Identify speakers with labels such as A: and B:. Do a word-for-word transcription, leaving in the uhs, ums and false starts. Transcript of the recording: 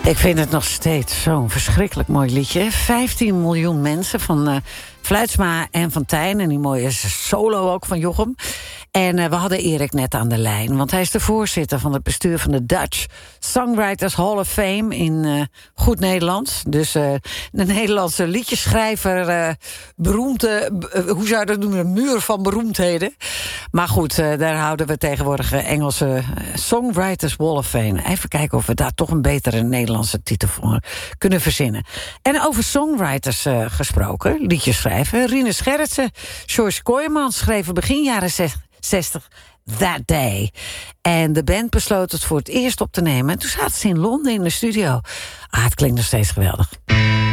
A: Ik vind het nog steeds zo'n verschrikkelijk mooi liedje. vijftien miljoen mensen van uh, Fluitsma en van Tijn. En die mooie solo ook van Jochem. En uh, we hadden Erik net aan de lijn. Want hij is de voorzitter van het bestuur van de Dutch Songwriters Hall of Fame in uh, goed Nederlands. Dus uh, de Nederlandse liedjeschrijver, uh, beroemde, uh, hoe zou je dat noemen, een muur van beroemdheden. Maar goed, uh, daar houden we tegenwoordig uh, Engelse uh, Songwriters Hall of Fame. Even kijken of we daar toch een betere Nederlandse titel voor kunnen verzinnen. En over songwriters uh, gesproken, liedjeschrijver, Rinus Gerritsen, George Kooijmans schreven begin jaren zestig That Day. En de band besloot het voor het eerst op te nemen. En toen zaten ze in Londen in de studio. Ah, het klinkt nog steeds geweldig.